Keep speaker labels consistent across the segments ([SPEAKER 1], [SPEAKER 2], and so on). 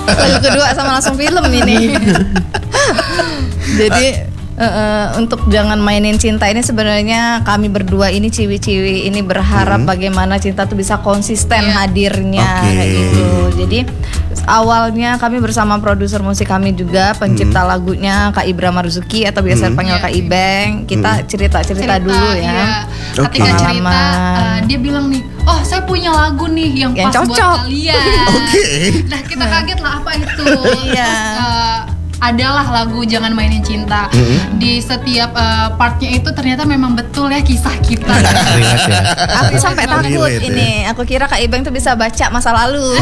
[SPEAKER 1] Lagu kedua sama langsung film ini. Jadi untuk Jangan Mainin Cinta ini sebenarnya kami berdua ini ciwi-ciwi ini berharap bagaimana cinta tuh bisa konsisten hadirnya kayak gitu. Jadi awalnya kami bersama produser musik kami juga pencipta lagunya Kak Ibra Marzuki atau biasa dipanggil Kak Ibeng. Kita cerita dulu ya.
[SPEAKER 2] Ketika cerita dia bilang nih, oh saya punya lagu nih yang pas
[SPEAKER 1] cocok
[SPEAKER 2] buat kalian. Nah kita kaget lah apa itu. Adalah lagu Jangan Mainin Cinta. Di setiap partnya itu ternyata memang betul ya kisah kita.
[SPEAKER 1] Aku sampai takut ini. Aku kira Kak Ibeng tuh bisa baca masa lalu.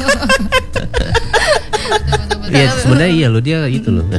[SPEAKER 3] Iya sebenarnya iya loh, dia itu loh.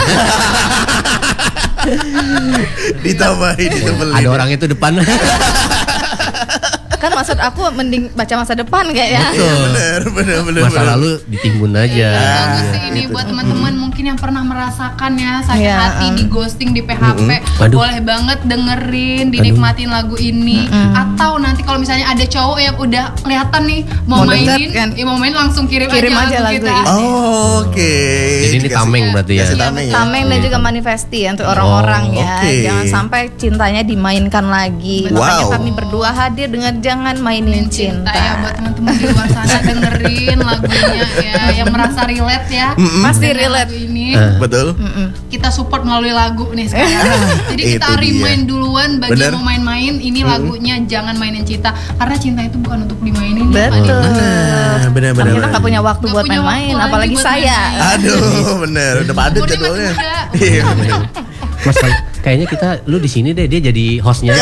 [SPEAKER 4] Ditambahin, ditebelin.
[SPEAKER 3] Ada orang itu depan.
[SPEAKER 1] Kan maksud aku mending baca masa depan kayaknya.
[SPEAKER 4] Bener.
[SPEAKER 3] Masa lalu ditimbun aja.
[SPEAKER 2] Bagus sih ini buat teman-teman mungkin yang pernah merasakan ya sakit hati, di ghosting, di PHP. Boleh banget dengerin, dinikmatin lagu ini. Atau nanti kalau misalnya ada cowok yang udah kelihatan nih mau mainin, mau main langsung kirim aja lagu kita.
[SPEAKER 4] Oke.
[SPEAKER 3] Jadi ini tameng berarti ya.
[SPEAKER 1] Tameng dan juga manifesti ya untuk orang-orang ya. Jangan sampai cintanya dimainkan lagi. Makanya kami berdua hadir dengan Jangan Mainin Cinta.
[SPEAKER 2] Ya buat teman-teman di luar sana dengerin lagunya ya, yang merasa relate ya.
[SPEAKER 1] Pasti relate
[SPEAKER 2] ini.
[SPEAKER 4] Betul.
[SPEAKER 2] Kita support melalui lagu nih sekarang. Jadi kita remind duluan bagi yang mau main-main, ini lagunya Jangan Mainin Cinta. Karena cinta itu bukan untuk dimainin.
[SPEAKER 1] Betul.
[SPEAKER 4] Benar.
[SPEAKER 1] Kita nggak punya waktu buat main-main, apalagi saya.
[SPEAKER 4] Aduh, bener. Udah padat jadwalnya.
[SPEAKER 3] Mas, kayaknya lu di sini deh, dia jadi hostnya.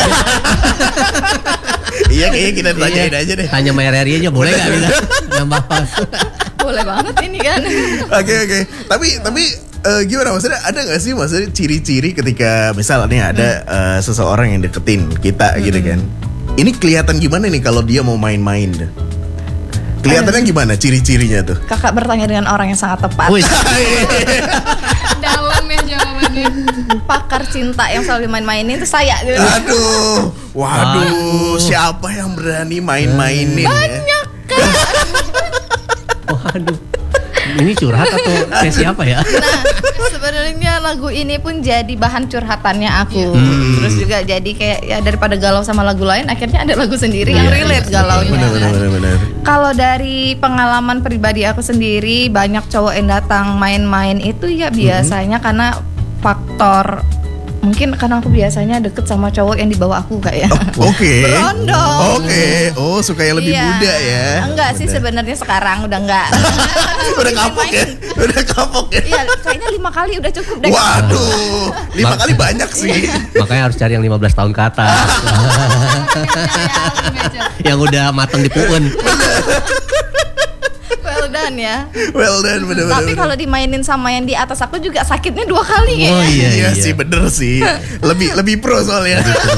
[SPEAKER 4] Iya kayaknya kita tanyain aja deh.
[SPEAKER 3] Tanya Mayarianya boleh nggak bisa nambah pas?
[SPEAKER 1] Boleh banget ini kan.
[SPEAKER 4] Oke. Tapi gimana maksudnya, ada nggak sih maksudnya ciri-ciri ketika misalnya ada seseorang yang deketin kita gitu kan? Ini kelihatan gimana nih kalau dia mau main-main? Kelihatannya gimana ciri-cirinya tuh?
[SPEAKER 1] Kakak bertanya dengan orang yang sangat tepat.
[SPEAKER 2] Dalam ya jawabannya.
[SPEAKER 1] Pakar cinta yang selalu main-mainin itu saya gitu.
[SPEAKER 4] Waduh, siapa yang berani main-mainin?
[SPEAKER 1] Banyak kan.
[SPEAKER 3] Waduh. Ini curhat atau kayak siapa ya?
[SPEAKER 1] Nah, sebenarnya lagu ini pun jadi bahan curhatannya aku. Terus juga jadi kayak ya daripada galau sama lagu lain, akhirnya ada lagu sendiri yang relate galaunya.
[SPEAKER 4] Benar.
[SPEAKER 1] Kalau dari pengalaman pribadi aku sendiri, banyak cowok yang datang main-main itu ya biasanya karena faktor mungkin karena aku biasanya deket sama cowok yang di bawah aku kayak.
[SPEAKER 4] Oke.
[SPEAKER 1] Berondong.
[SPEAKER 4] Oke. Oh, suka yang lebih muda ya.
[SPEAKER 1] Enggak sih sebenarnya sekarang udah enggak.
[SPEAKER 4] Udah kapok ya.
[SPEAKER 1] Iya, kayaknya 5 kali udah cukup deh.
[SPEAKER 4] Waduh, 5 kali banyak sih.
[SPEAKER 3] Makanya harus cari yang 15 tahun ke atas. Yang udah mateng di puun.
[SPEAKER 1] Well done, bener. Tapi kalau dimainin sama yang di atas aku juga sakitnya 2 kali ya.
[SPEAKER 4] Oh iya sih, bener sih. Lebih pro soalnya.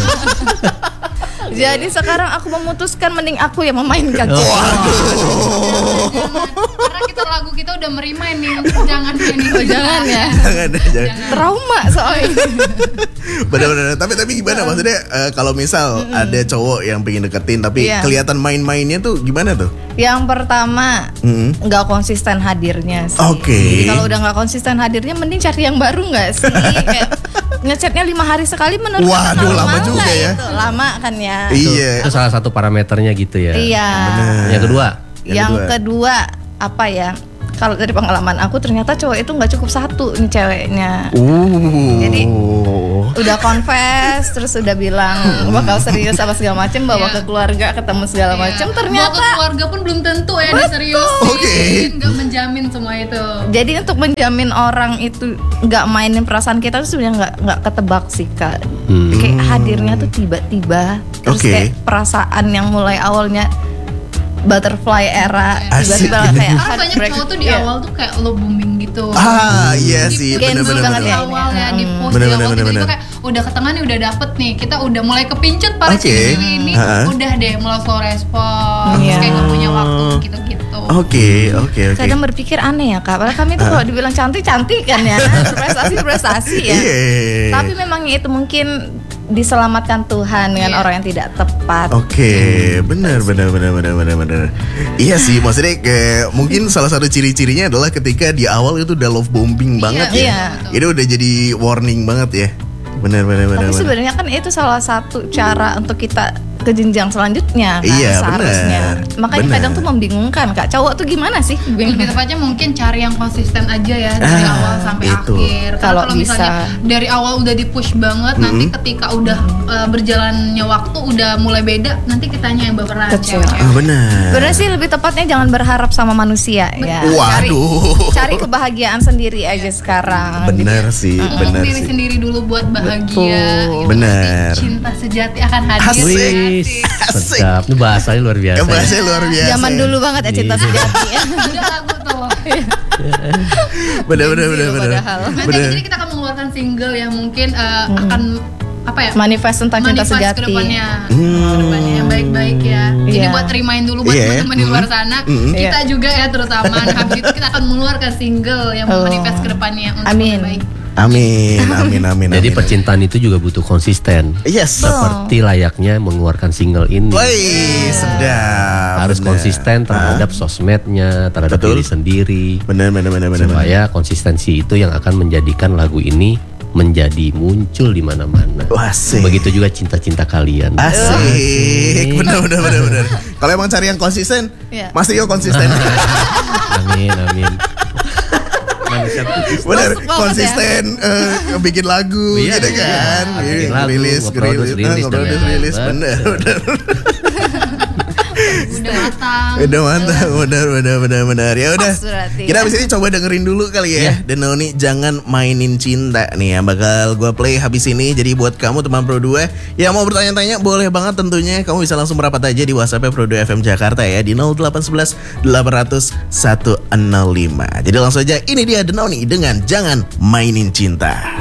[SPEAKER 1] Jadi sekarang aku memutuskan mending aku yang memainkan.
[SPEAKER 4] Waduh.
[SPEAKER 2] Karena lagu kita udah merimain nih, jangan mainin.
[SPEAKER 1] Jangan ya.
[SPEAKER 4] Jangan.
[SPEAKER 1] Trauma soalnya.
[SPEAKER 4] Bener. Tapi gimana maksudnya kalau misal ada cowok yang pengen deketin tapi kelihatan main-mainnya tuh gimana tuh?
[SPEAKER 1] Yang pertama nggak konsisten hadirnya sih.
[SPEAKER 4] Oke.
[SPEAKER 1] Jadi kalau udah nggak konsisten hadirnya, mending cari yang baru nggak sih? Kayak ngechatnya 5 hari sekali menurut aku.
[SPEAKER 4] Waduh, lama juga ya.
[SPEAKER 1] Itu lama kan ya.
[SPEAKER 4] Iya.
[SPEAKER 3] Itu salah satu parameternya gitu ya.
[SPEAKER 1] Iya.
[SPEAKER 3] Bener. Yang
[SPEAKER 1] kedua apa ya? Kalau dari pengalaman aku ternyata cowok itu nggak cukup satu nih ceweknya. Jadi udah confess, terus udah bilang bakal serius apa segala macem, bawa ke keluarga, ketemu segala macem. Ternyata
[SPEAKER 2] bawa ke keluarga pun belum tentu ya dia serius. Nggak menjamin semua itu.
[SPEAKER 1] Jadi untuk menjamin orang itu nggak mainin perasaan kita tuh sebenarnya nggak ketebak sih Kak. Kayak hadirnya tuh tiba-tiba, terus kayak perasaan yang mulai awalnya butterfly era tiba-tiba kayak
[SPEAKER 2] banyak cowok tuh di awal tuh kayak lo booming gitu.
[SPEAKER 4] Iya sih, bener-bener
[SPEAKER 2] di awalnya di post di awal tiba-tiba kayak udah ke tengah nih, udah dapet nih, kita udah mulai kepincut para cewek ini, udah deh mulai slow respon, terus kayak gak punya waktu gitu-gitu.
[SPEAKER 4] Oke.
[SPEAKER 1] Kadang berpikir aneh ya Kak, padahal kami tuh kalau dibilang cantik kan ya, prestasi ya. Tapi memangnya itu mungkin diselamatkan Tuhan dengan orang yang tidak tepat.
[SPEAKER 4] Oke, benar. Iya sih, maksudnya kayak mungkin salah satu ciri-cirinya adalah ketika di awal itu udah love bombing banget ya.
[SPEAKER 1] Iya.
[SPEAKER 4] Itu udah jadi warning banget ya. Benar.
[SPEAKER 1] Tapi sebenarnya kan itu salah satu cara untuk kita ke jenjang selanjutnya kan,
[SPEAKER 4] Iya,
[SPEAKER 1] seharusnya. Makanya
[SPEAKER 4] benar.
[SPEAKER 1] kadang tuh membingungkan Kak. Cowok tuh gimana sih?
[SPEAKER 2] Lebih tepatnya mungkin cari yang konsisten aja ya dari awal sampai
[SPEAKER 4] itu.
[SPEAKER 2] akhir. Karena
[SPEAKER 1] Kalau
[SPEAKER 2] kalau misalnya
[SPEAKER 1] bisa.
[SPEAKER 2] dari awal udah di-push banget, nanti ketika udah berjalannya waktu udah mulai beda, nanti kitanya yang baperan.
[SPEAKER 1] Kecewa.
[SPEAKER 4] Benar.
[SPEAKER 1] Sebenarnya sih lebih tepatnya jangan berharap sama manusia ya.
[SPEAKER 4] Waduh.
[SPEAKER 1] Cari kebahagiaan sendiri aja sekarang.
[SPEAKER 4] Benar sih, benar
[SPEAKER 2] diri
[SPEAKER 4] sih.
[SPEAKER 2] sendiri dulu buat bahagia.
[SPEAKER 1] Betul.
[SPEAKER 2] Gitu.
[SPEAKER 4] Benar.
[SPEAKER 2] Nanti cinta sejati akan hadir.
[SPEAKER 4] Asik.
[SPEAKER 3] Wih,
[SPEAKER 4] Asik.
[SPEAKER 3] sedap. Ini bahasanya luar biasa.
[SPEAKER 4] Ya,
[SPEAKER 3] ya.
[SPEAKER 4] bahasanya luar biasa.
[SPEAKER 1] Zaman dulu banget ya cinta
[SPEAKER 3] Iya.
[SPEAKER 1] sejati ya.
[SPEAKER 2] Ada lagu tuh.
[SPEAKER 4] Benar.
[SPEAKER 1] Padahal.
[SPEAKER 2] Nanti jadi kita akan mengeluarkan single yang mungkin akan apa ya?
[SPEAKER 1] Manifest tentang cinta
[SPEAKER 2] Manifest
[SPEAKER 1] sejati.
[SPEAKER 2] kedepannya, kedepannya yang baik-baik ya. Jadi
[SPEAKER 1] Iya.
[SPEAKER 2] buat remind dulu buat
[SPEAKER 4] Iya.
[SPEAKER 2] teman-teman di luar sana, kita
[SPEAKER 1] Iya.
[SPEAKER 2] juga ya terutama. Nah, habis itu kita akan mengeluarkan single yang manifest kedepannya untuk
[SPEAKER 1] Amin.
[SPEAKER 2] yang baik.
[SPEAKER 4] Amin.
[SPEAKER 3] Jadi percintaan itu juga butuh konsisten.
[SPEAKER 4] Yes.
[SPEAKER 3] Seperti layaknya mengeluarkan single ini.
[SPEAKER 4] Woi, sedap.
[SPEAKER 3] Harus
[SPEAKER 4] Benar.
[SPEAKER 3] konsisten terhadap sosmednya, terhadap
[SPEAKER 4] Betul.
[SPEAKER 3] diri sendiri.
[SPEAKER 4] Benar.
[SPEAKER 3] Supaya konsistensi itu yang akan menjadikan lagu ini menjadi muncul di mana-mana.
[SPEAKER 4] Asik.
[SPEAKER 3] Begitu juga cinta-cinta kalian.
[SPEAKER 4] Asik. Benar. Kalau emang cari yang konsisten,
[SPEAKER 1] Iya.
[SPEAKER 4] Mas Tio konsisten.
[SPEAKER 3] Amin. Manusia putih.
[SPEAKER 4] Benar,
[SPEAKER 1] Masuk banget
[SPEAKER 4] konsisten bikin lagu
[SPEAKER 3] Iya,
[SPEAKER 4] gitu
[SPEAKER 3] iya.
[SPEAKER 4] kan.
[SPEAKER 3] Bikin lagu,
[SPEAKER 4] Rilis,
[SPEAKER 3] nge-produce, rilis,
[SPEAKER 4] nge-produce,
[SPEAKER 3] dan
[SPEAKER 4] rilis.
[SPEAKER 3] lain-lain.
[SPEAKER 4] Benar.
[SPEAKER 2] Udah matang.
[SPEAKER 4] Udah mantap, benar. Ya udah.
[SPEAKER 1] Pas berarti
[SPEAKER 4] Kita
[SPEAKER 1] ya.
[SPEAKER 4] habis ini coba dengerin dulu kali ya. Denoni jangan mainin cinta nih yang bakal gue play habis ini. Jadi buat kamu teman Pro 2 yang mau bertanya-tanya boleh banget tentunya. Kamu bisa langsung merapat aja di WhatsApp Pro 2 FM Jakarta ya di 0811 800 105. Jadi langsung aja ini dia Denoni dengan Jangan Mainin Cinta.